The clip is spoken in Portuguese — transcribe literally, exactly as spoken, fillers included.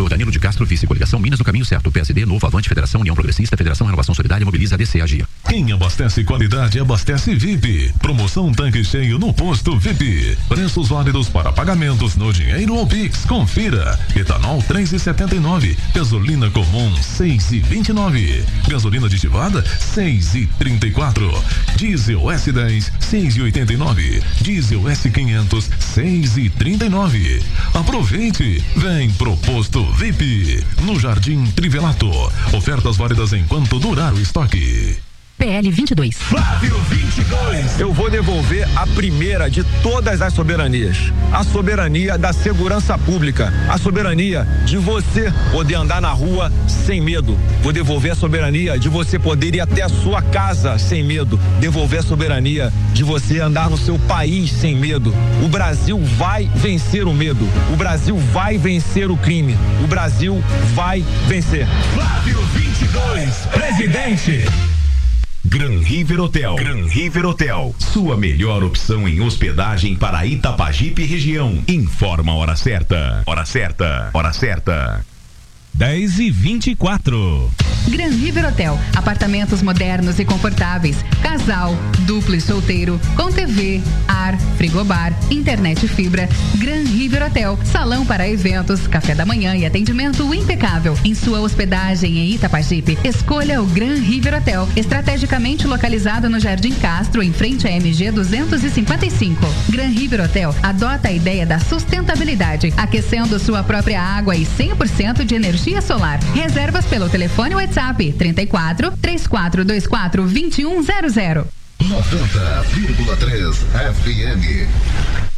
Vereador Danilo de Castro, vice coligação Minas do Caminho Certo, P S D, Novo, Avante, Federação União Progressista, Federação Renovação Solidária, Mobiliza, A D C, Agia. Quem abastece qualidade, abastece V I P. Promoção tanque cheio no posto V I P. Preços válidos para pagamentos no dinheiro ou Pix. Confira. Etanol três e setenta e nove. Gasolina comum seis e vinte e nove. Gasolina aditivada seis e trinta e quatro. Diesel S dez seis e oitenta e nove. Diesel S quinhentos seis e trinta e nove. Aproveite. Vem pro posto V I P. No Jardim Trivelato. Ofertas válidas enquanto durar o estoque. P L vinte e dois. Flávio vinte e dois. Eu vou devolver a primeira de todas as soberanias. A soberania da segurança pública. A soberania de você poder andar na rua sem medo. Vou devolver a soberania de você poder ir até a sua casa sem medo. Devolver a soberania de você andar no seu país sem medo. O Brasil vai vencer o medo. O Brasil vai vencer o crime. O Brasil vai vencer. Flávio vinte e dois, presidente. Gran River Hotel. Gran River Hotel. Sua melhor opção em hospedagem para Itapajipe e região. Informa a hora certa. Hora certa. Hora certa. dez e vinte e quatro. Gran River Hotel, apartamentos modernos e confortáveis, casal, duplo e solteiro, com T V, ar, frigobar, internet e fibra. Gran River Hotel, salão para eventos, café da manhã e atendimento impecável. Em sua hospedagem em Itapajipe, escolha o Gran River Hotel, estrategicamente localizado no Jardim Castro, em frente à M G duzentos e cinquenta e cinco. Gran River Hotel adota a ideia da sustentabilidade, aquecendo sua própria água e cem por cento de energia solar. Reservas pelo telefone WhatsApp trinta e quatro, três quatro dois quatro, dois um zero zero. noventa vírgula três F M.